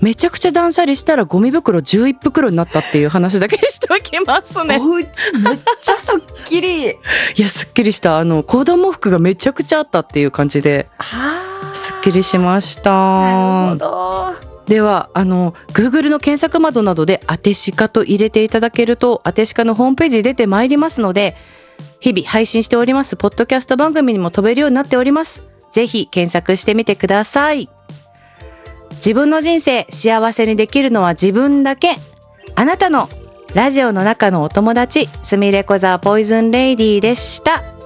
めちゃくちゃ断捨離したらゴミ袋11袋になったっていう話だけしておきますね。 お家めっちゃすっきり。 いやすっきりした。子供服がめちゃくちゃあったっていう感じで、すっきりしました。 なるほど。 ではGoogle の検索窓などでアテシカと入れていただけるとアテシカのホームページ出てまいりますので、日々配信しておりますポッドキャスト番組にも飛べるようになっております。ぜひ検索してみてください。自分の人生幸せにできるのは自分だけ。あなたのラジオの中のお友達、すみれこザポイズンレイディーでした。